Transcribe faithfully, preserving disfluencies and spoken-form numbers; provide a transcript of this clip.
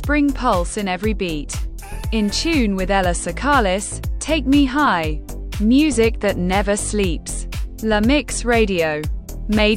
spring pulse in every beat. In tune with Ella Sakalis, Take Me High. Music that never sleeps. La Mix Radio. Made